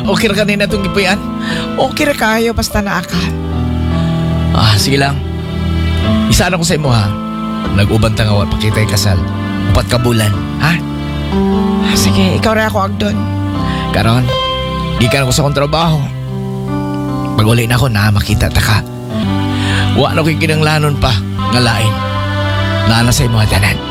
okay ra kanina itong gipuyan? Okay ra kayo basta naa ka. Sige lang. Isa na ko sa imo ha. Nag-uban ta nga wa pakitay kasal. 4 ka bulan, ha? Sige, ikaw ra ako agdon. Karon, gikan ako sa akong trabaho. Pag uli na ako na makita ta ka. Wa na ko'y kinanglanon pa nga lain. Nana sa imo tanan.